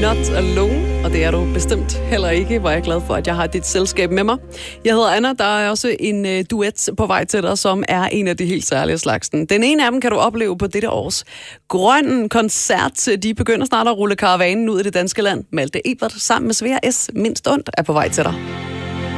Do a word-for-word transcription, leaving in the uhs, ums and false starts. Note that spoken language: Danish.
not alone, og det er du bestemt heller ikke, hvor jeg er glad for, at jeg har dit selskab med mig. Jeg hedder Anna, der er også en uh, duet på vej til dig, som er en af de helt særlige slagsen. Den ene af dem kan du opleve på dette års Grøn Koncert. De begynder snart at rulle karavanen ud i det danske land. Malte Ebert sammen med Svea S. Mindst ondt er på vej til dig.